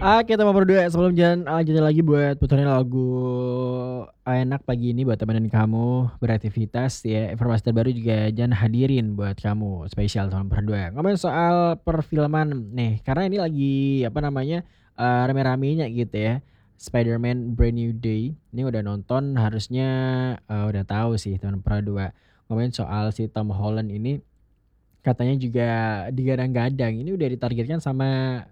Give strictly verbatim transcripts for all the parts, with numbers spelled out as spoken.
Oke teman berdua, sebelum jalan lanjutin lagi buat puterin lagu enak pagi ini buat temenin kamu beraktivitas ya, informasi terbaru juga Jan hadirin buat kamu, spesial teman berdua. Ngomongin soal perfilman nih, karena ini lagi apa namanya, eee, rame-ramenya gitu ya, Spider-Man Brand New Day. Ini udah nonton harusnya, eee, udah tahu sih teman berdua. Ngomongin soal si Tom Holland ini, katanya juga digadang-gadang, ini udah ditargetkan sama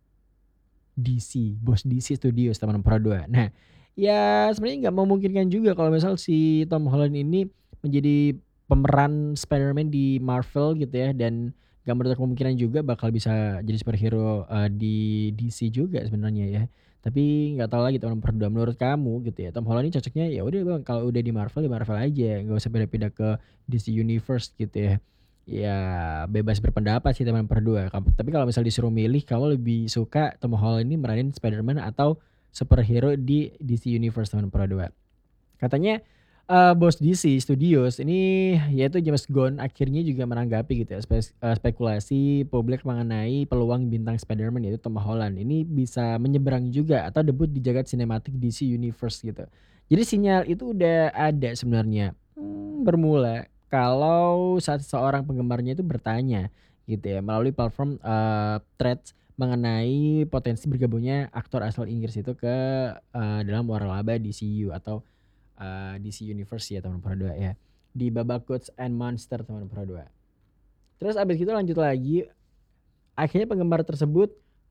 D C, bos D C Studios teman Pro2. Nah, ya sebenarnya nggak memungkinkan juga kalau misal si Tom Holland ini menjadi pemeran Spider-Man di Marvel gitu ya, dan nggak menutup kemungkinan juga bakal bisa jadi superhero, eee, di D C juga sebenarnya ya. Tapi nggak tahu lagi teman Pro2, menurut kamu gitu ya, Tom Holland ini cocoknya ya udah Bang, kalau udah di Marvel, di Marvel aja, nggak usah pindah-pindah ke D C Universe gitu ya. Ya bebas berpendapat sih teman berdua, kam tapi kalau misal disuruh milih kamu lebih suka Tom Holland ini meranin Spider-Man atau superhero di D C Universe teman berdua? Katanya, eee, bos D C Studios ini yaitu James Gunn akhirnya juga menanggapi gitu ya spes eee, spekulasi publik mengenai peluang bintang Spider-Man yaitu Tom Holland ini bisa menyeberang juga atau debut di jagat sinematik D C Universe gitu. Jadi sinyal itu udah ada sebenarnya, mmm, bermula kalau saat seorang penggemarnya itu bertanya gitu ya melalui platform, eee, Threads mengenai potensi bergabungnya aktor asal Inggris itu ke, eee, dalam waralaba D C U atau Eee, D C Universe ya teman Pro dua ya, di babak Gods and Monster teman Pro dua. Terus abis itu lanjut lagi, akhirnya penggemar tersebut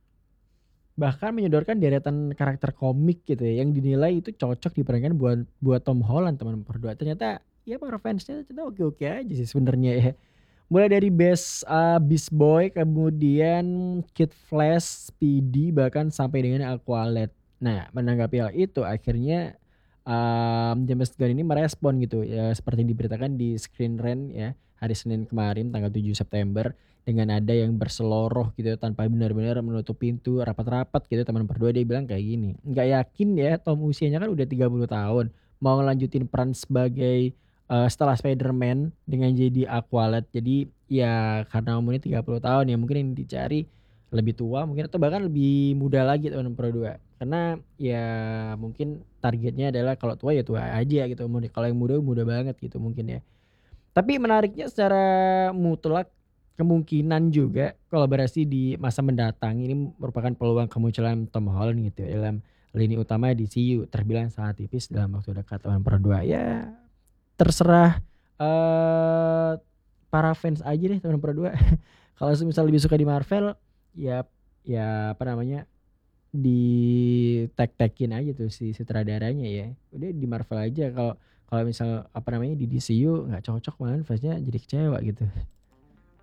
bahkan menyodorkan deretan karakter komik gitu ya, yang dinilai itu cocok diperankan buat buat Tom Holland teman Pro dua. Ternyata ya para fansnya ternyata oke-oke aja sih sebenarnya ya. Mulai dari Best eee, Beast Boy, kemudian Kid Flash, Speedy, bahkan sampai dengan Aqualad. Nah, menanggapi hal itu akhirnya, mmm, James Gunn ini merespon gitu ya, seperti diberitakan di Screen Rant ya, hari Senin kemarin tanggal tujuh September, dengan nada yang berseloroh gitu ya, tanpa benar-benar menutup pintu rapat-rapat gitu teman berdua dia bilang kayak gini, "Nggak yakin ya Tom usianya kan udah tiga puluh tahun, mau ngelanjutin peran sebagai Eee, setelah Spider-Man dengan jadi Aqualad. Jadi ya karena umurnya tiga puluh tahun ya mungkin yang dicari lebih tua mungkin atau bahkan lebih muda lagi teman Pro dua. Karena ya mungkin targetnya adalah kalau tua ya tua aja gitu umurnya, kalau yang muda, muda banget gitu mungkin ya. Tapi menariknya secara mutlak kemungkinan juga kolaborasi di masa mendatang ini merupakan peluang kemunculan Tom Holland gitu ya dalam lini utama D C U terbilang sangat tipis dalam waktu dekat teman Pro dua. Ya terserah, eee, para fans aja deh teman Pro dua. Kalau semisal lebih suka di Marvel, ya ya apa namanya, ditek-tekin aja tuh si sutradaranya ya. Udah di Marvel aja, kalau kalau misal apa namanya, di D C U nggak cocok malahan fansnya jadi kecewa gitu.